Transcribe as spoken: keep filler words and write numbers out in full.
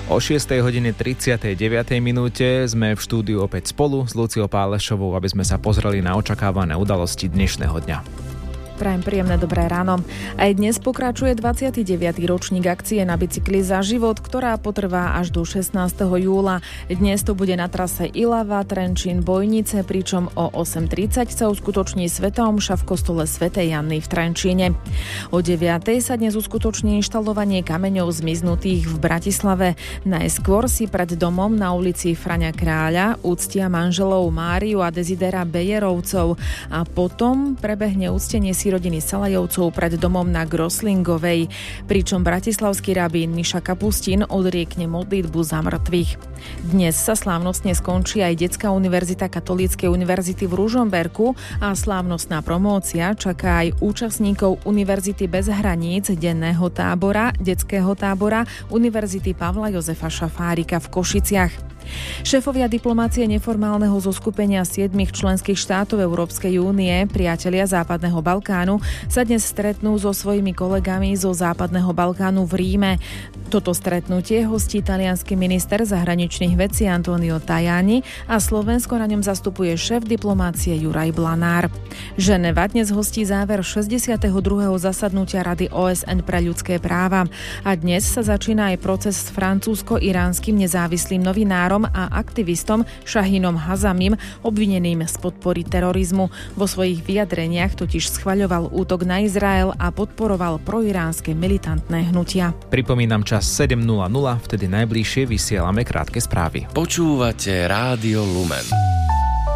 O šiestej hodine tridsiatej deviatej minúte sme v štúdiu opäť spolu s Luciou Pálešovou, aby sme sa pozreli na očakávané udalosti dnešného dňa. Prajem príjemné dobré ráno. Aj dnes pokračuje dvadsiaty deviaty ročník akcie Na bicykli za život, ktorá potrvá až do šestnásteho júla. Dnes to bude na trase Ilava, Trenčín, Bojnice, pričom o osem tridsať sa uskutoční svätá omša v kostole svätej Anny v Trenčíne. O deviatej sa dnes uskutoční inštalovanie kameňov zmiznutých v Bratislave. Najskôr si pred domom na ulici Fraňa Kráľa úctia manželov Máriu a Dezidera Bejerovcov a potom prebehne úctenie si rodiny Salajovcov pred domom na Groslingovej, pričom bratislavský rabín Miša Kapustín odriekne modlitbu za mŕtvych. Dnes sa slávnostne skončí aj Detská univerzita Katolíckej univerzity v Ružomberku a slávnostná promócia čaká aj účastníkov Univerzity bez hraníc, denného tábora, detského tábora Univerzity Pavla Jozefa Šafárika v Košiciach. Šéfovia diplomácie neformálneho zoskupenia siedmich členských štátov Európskej únie, priatelia Západného Balkánu, sa dnes stretnú so svojimi kolegami zo Západného Balkánu v Ríme. Toto stretnutie hostí taliansky minister zahraničných vecí Antonio Tajani a Slovensko na ňom zastupuje šéf diplomácie Juraj Blanár. Ženeva dnes hostí záver šesťdesiateho druhého zasadnutia Rady ó es en pre ľudské práva. A dnes sa začína aj proces s francúzsko-iránskym nezávislým novinárom a aktivistom Šahínom Hazamim, obvineným z podpory terorizmu. Vo svojich vyjadreniach totiž schvaľoval útok na Izrael a podporoval proiránske militantné hnutia. Pripomínam čas sedem nula nula, vtedy najbližšie vysielame krátke správy. Počúvate Rádio Lumen.